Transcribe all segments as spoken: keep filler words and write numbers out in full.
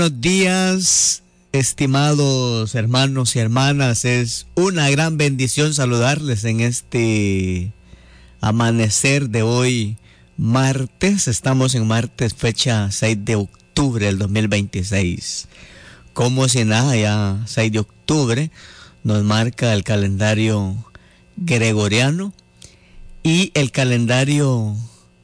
Buenos días, estimados hermanos y hermanas. Es una gran bendición saludarles en este amanecer de hoy, martes. Estamos en martes, fecha seis de octubre del dos mil veintiséis. Como si nada, ya seis de octubre nos marca el calendario gregoriano y el calendario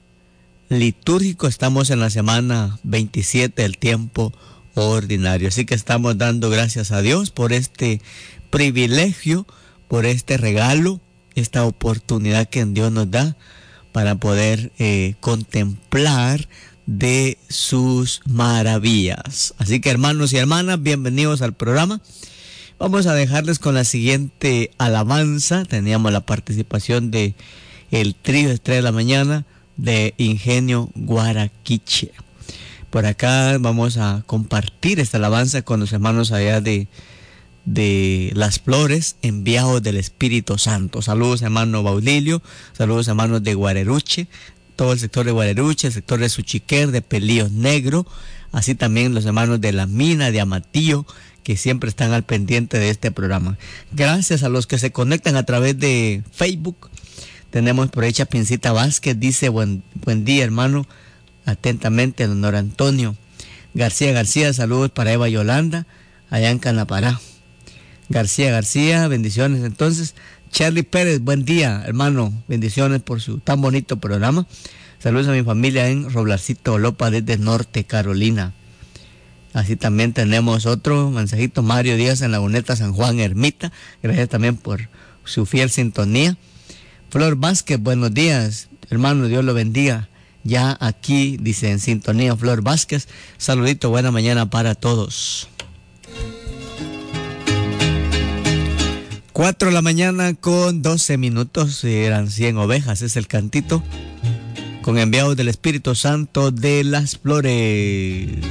litúrgico. Estamos en la semana veintisiete del tiempo ordinario. Así que estamos dando gracias a Dios por este privilegio, por este regalo, esta oportunidad que Dios nos da para poder eh, contemplar de sus maravillas. Así que, hermanos y hermanas, bienvenidos al programa. Vamos a dejarles con la siguiente alabanza. Teníamos la participación de el trío Estrella de la Mañana de Ingenio Guaraquiche. Por acá vamos a compartir esta alabanza con los hermanos allá de, de Las Flores, enviados del Espíritu Santo. Saludos, hermano Baudilio, saludos, hermanos de Guareruche, todo el sector de Guareruche, el sector de Suchiquer, de Pelíos Negro, así también los hermanos de La Mina, de Amatillo, que siempre están al pendiente de este programa. Gracias a los que se conectan a través de Facebook. Tenemos por ahí Chapincita Vázquez, dice, buen, buen día, hermano. Atentamente, don Antonio García García, saludos para Eva Yolanda, allá en Canapará. García García, bendiciones. Entonces, Charlie Pérez, buen día, hermano, bendiciones por su tan bonito programa. Saludos a mi familia en Roblarcito Lopa, desde Norte Carolina. Así también tenemos otro mensajito, Mario Díaz en Laguneta San Juan Ermita. Gracias también por su fiel sintonía. Flor Vázquez, buenos días, hermano, Dios lo bendiga. Ya aquí, dice, en sintonía, Flor Vázquez. Saludito, buena mañana para todos. Cuatro de la mañana con doce minutos, eran cien ovejas, es el cantito, con enviados del Espíritu Santo de Las Flores.